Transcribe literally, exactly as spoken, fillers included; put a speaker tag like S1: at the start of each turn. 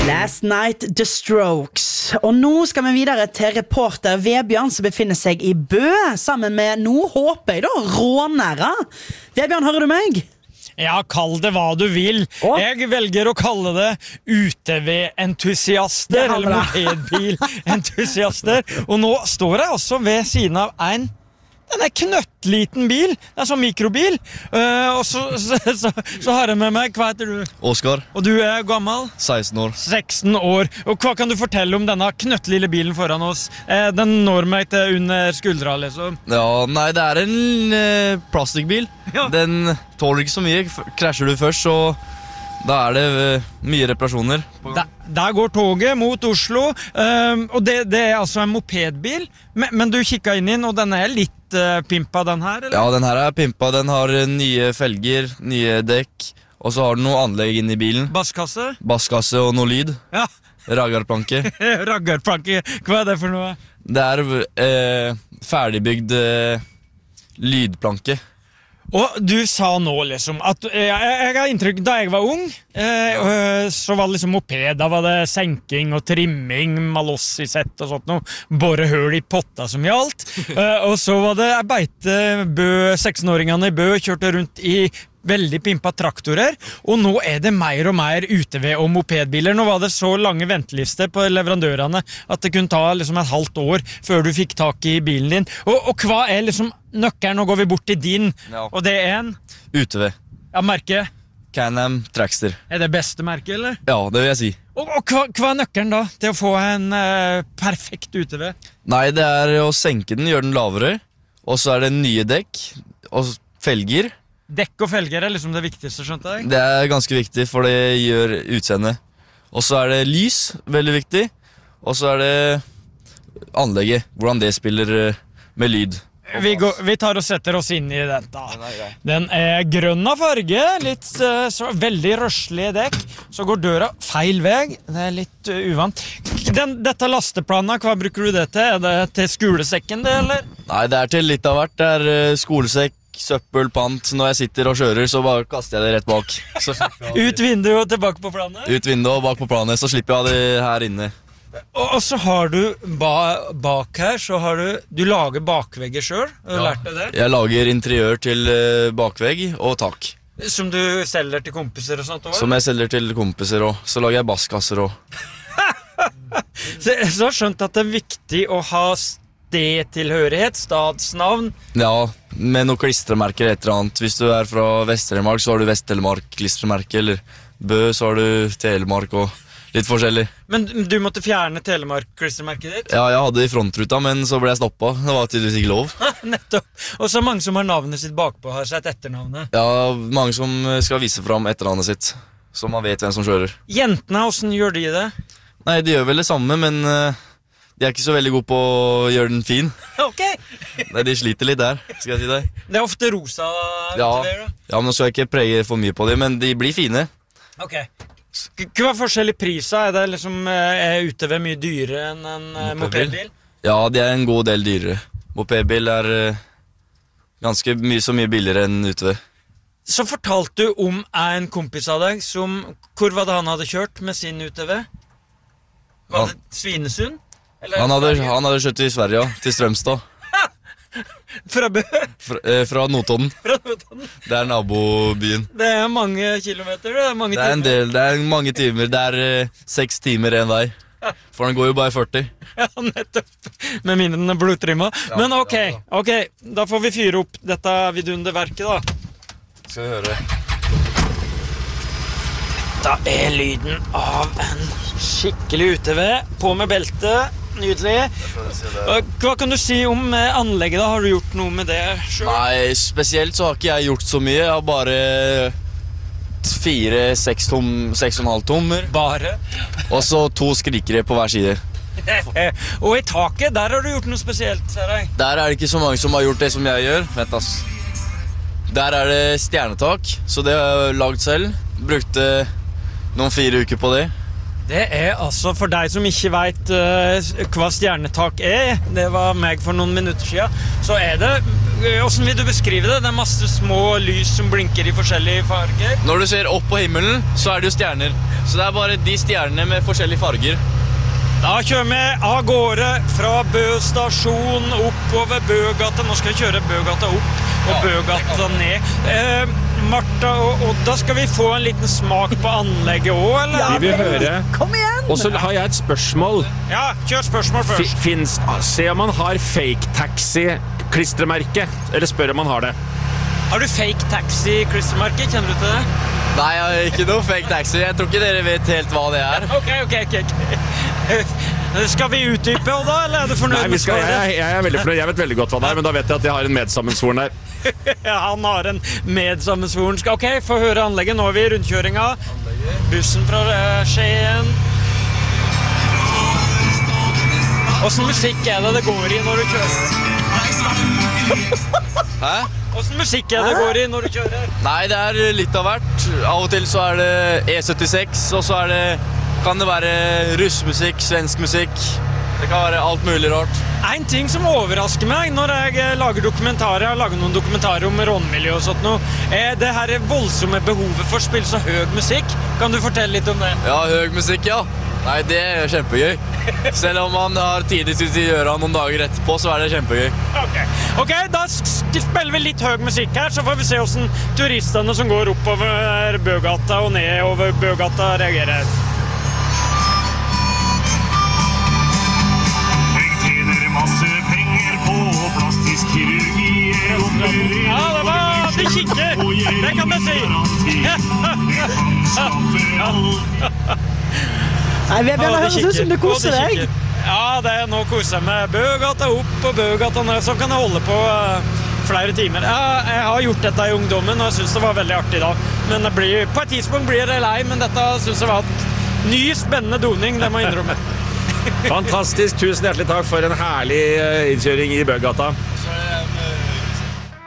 S1: Last Night The Strokes. Og nå skal vi videre til reporter Vebjørn som befinner seg i Bø, sammen med, nå håper jeg da, rånere. Vebjørn, hører du meg?
S2: Ja, kall det hva du vil.
S1: Åh?
S2: Jeg velger å kalle det U T V-entusiaster, eller mopedbil-entusiaster. Og nå står jeg også ved siden av en Den er knøttliten bil, det er sånn mikrobil. uh, Og så, så, så, så har jeg med meg, hva heter du?
S3: Oskar,
S2: Og du er gammel?
S3: seksten år.
S2: seksten år. Og hva kan du fortelle om denne knøttlille bilen foran oss? Eh, den når meg til under skuldra, liksom.
S3: Ja, nei, det er en eh, plastikkbil.
S2: Ja.
S3: Den tåler ikke så mye. F- Krasjer du først, så da er det eh, mye reparasjoner.
S2: Der, der går toget mot Oslo, um, og det, det er altså en mopedbil, men, men du kikket inn i den, og den er litt uh, pimpa, den her, eller?
S3: Ja, den her er pimpa. Den har eh, nye felger, nye dekk, og så har den noe anlegg inn i bilen.
S2: Basskasse?
S3: Basskasse og noe lyd.
S2: Ja,
S3: Ragarplanke.
S2: raggarplanke, hva er det for noe?
S3: Det er eh, ferdigbygd eh, lydplanke.
S2: Og du sa nå liksom at eh, jeg, jeg har inntrykk, da jeg var ung, eh, øh, så var det liksom moped, da var det senking og trimming, malossisett og sånt noe, bare høl i potta som gjaldt. Eh, og så var det jeg beite Bø, seksten-åringene i Bø, kjørte rundt i veldig pimpa traktorer, og nå er det mer og mer U T V og mopedbiler. Nå var det så lange ventelister på leverandørene at det kunne ta liksom et halvt år før du fikk tak i bilen din. Og, og hva er liksom nøkkelen? Nå går vi bort til din,
S3: Ja.
S2: og det er en
S3: U T V.
S2: ja, merke.
S3: Can-Am Trackster.
S2: Er det beste merket, eller?
S3: Ja, det vil jeg si.
S2: Og, og hva, hva er nøkkelen da til å få en eh, perfekt U T V?
S3: Nei, det er å senke den, gjøre den lavere. Og så er det nye dekk og felger.
S2: Dekk og felger er liksom det viktigste, skjønte jeg.
S3: Det er ganske viktig, for det gjør utseendet. Og så er det lys, veldig viktig. Og så er det anlegget, hvordan det spiller eh, med lyd.
S2: Vi, går, vi tar og setter oss inn i dette.
S3: Den er grei.
S2: Den er grønn av farge, litt eh, så veldig røslige dekk. Så går døra feil vei, det er litt uh, uvant. Den, dette lasteplanet, hva bruker du det til? Er det til skolesekken det, eller?
S3: Nei, det er til litt av hvert. Det er eh, skolesekk, søppel, pant. Når jeg sitter og kjører, så bare kaster jeg det rett bak. Så slipper jeg
S2: Ut vinduet og tilbake på planet?
S3: ut vinduet og bak på planet, så slipper jeg ha det her inne.
S2: Og, og så har du ba, bak her, så har du, du lager bakvegger selv, har du
S3: Ja.
S2: lært deg det?
S3: Jeg lager interiør til eh, bakvegg og tak.
S2: Som du selger til kompiser og sånt også?
S3: Som jeg selger til kompiser også. Så lager jeg basskasser også.
S2: Så, så jeg har skjønt at det er viktig å ha stedtilhørighet, stadsnavn.
S3: Ja, med noen klistremerker et eller annet. Hvis du er fra Vest-Telemark, så har du Vest-Telemark-klistremerke, eller Bø, så har du Telemark og litt forskjellig.
S2: Men du måtte fjerne Telemark-klistremerket ditt?
S3: Ja, jeg hadde det i frontruta, men så ble jeg stoppet. Det var tydeligvis ikke lov.
S2: Nettopp. Og så mange som har navnet sitt bakpå, har sett etternavnet.
S3: Ja, mange som skal vise fram etternavnet sitt, så man vet hvem som kjører.
S2: Jentene, hvordan gjør de det?
S3: Nei, de gjør vel det samme, men eh, de er ikke så veldig gode på å gjøre den fin.
S2: Ok.
S3: Nei, de sliter litt der, skal jeg si deg.
S2: Det er ofte rosa
S3: Ja,
S2: utover, da.
S3: ja, men nå skal jeg ikke prege for mye på dem, men de blir fine.
S2: Ok. K- Hva er forskjellig priser? Er det liksom eh, er U T V mye dyrere enn en eh,
S3: Mopedbil?
S2: mopedbil?
S3: Ja, de er en god del dyrere. Mopedbil er eh, ganske mye, så mye billigere enn U T V.
S2: Så fortalte du om en kompis av deg som, hvor var det han hadde kjørt med sin U T V? Var
S3: Han-
S2: det Svinesund? Eller
S3: Han hadde,
S2: Sverige?
S3: han hadde kjørt til Sverige, ja, til Strømstad.
S2: Fra Bø?
S3: Fra, eh, fra Notodden.
S2: Fra Notodden.
S3: Det er nabobyen.
S2: Det er mange kilometer, det er mange
S3: Det er en
S2: timer.
S3: del, det er mange timer. Det er eh, seks timer en vei. For den går jo bare førti.
S2: Ja, nettopp. Med mindre den er blodtrimma.
S3: Ja,
S2: Men ok,
S3: ja, ja.
S2: ok, da får vi fyre opp dette vidunderverket da.
S3: Skal vi høre.
S2: Da er lyden av en skikkelig U T V. På med belte. Nydelig. Og hva kan du si om eh, anlegget da? Har du gjort noe med det selv?
S3: Nei, spesielt så har ikke jeg gjort så mye. Jeg har bare fire, seks tom, seks og en halv tommer.
S2: Bare.
S3: Og så to skrikere på hver side.
S2: Og i taket, der har du gjort noe spesielt, ser jeg.
S3: Der er det ikke så mange som har gjort det som jeg gjør. Vent, ass. Der er det stjernetak, så det har jeg lagd selv. Brukte noen fire uker på det.
S2: Det er altså, for deg som ikke vet uh, hva stjernetak er, det var meg for noen minutter siden, så er det, uh, hvordan vil du beskrive det? Det er masse små lys som blinker i forskjellige farger.
S3: Når du ser opp på himmelen, så er det jo stjerner. Så det er bare de stjernene med forskjellige farger.
S2: Da kjører vi av gårde fra Bø stasjon oppover Bøgata. Nå skal vi kjøre Bøgata opp og Bøgata ned. Eh, Martha og Odda, skal vi få en liten smak på anlegget også, eller?
S4: Vi vil høre.
S1: Kom igjen!
S4: Og så har jeg et spørsmål.
S2: Ja, kjør spørsmål
S4: F-
S2: først.
S4: Finns, se om man har fake taxi-klistremerke, eller spør om man har det.
S2: Har du fake taxi-klistremerke? Kjenner du til det?
S3: Nei, jeg har ikke noe fake taxi. Jeg tror ikke dere vet helt hva det er.
S2: Ok, ok, ok. ok. Skal vi utdype, Odda, eller er du fornøyd
S4: Nei, vi
S2: med
S4: skal,
S2: svaret?
S4: jeg, jeg er veldig fornøyd. Jeg vet veldig godt hva det er, men da vet jeg at jeg har en medsammensvoren der.
S2: Han har en medsammensvoren. Skal- Ok, få høre anlegget. Nå er vi i rundkjøringa. Bussen fra eh, Skien. Hvordan musikk er det det går i når du kjører?
S3: Hæ?
S2: Hvordan musikk er det det går i når du kjører?
S3: Nei, det er litt av hvert. Av og til så er det E syttiseks, og så er det, kan det være russmusikk, svensk musikk. Det kan være alt mulig rart.
S2: En ting som overrasker meg når jeg eh, lager dokumentarer, jeg har laget noen dokumentarer om rånmiljø og sånt noe, er det her voldsomme behovet for å spille så høy musikk. Kan du fortelle litt om det?
S3: Ja, høy musikk, ja. Nei, det er kjempegøy. Selv om man har tidligst ut i øra noen dager etterpå, så er det kjempegøy.
S2: Ok, ok, da s- spiller vi litt høy musikk her, så får vi se hvordan turistene som går oppover Bøgata og ned over Bøgata reagerer.
S5: Jeg tjener masse penger på plastisk kirurgi.
S2: Ja, det var de kikker. Det kan jeg si.
S1: Nei, Vebjørn, det
S2: Ja, de
S1: høres ut som du
S2: kikker.
S1: koser
S2: Og de
S1: deg.
S2: kikker. Ja, det er nå koser jeg med. Bøgata opp og Bøgata ned, så kan jeg holde på eh, flere timer. Ja, jeg har gjort dette i ungdommen, og jeg synes det var veldig artig da. Men det blir, på et tidspunkt blir det lei, men dette synes jeg var en ny, spennende doning, det må jeg innrømme.
S4: Fantastisk, tusen hjertelig takk for en herlig eh, innkjøring i Bøgata.
S3: Så er det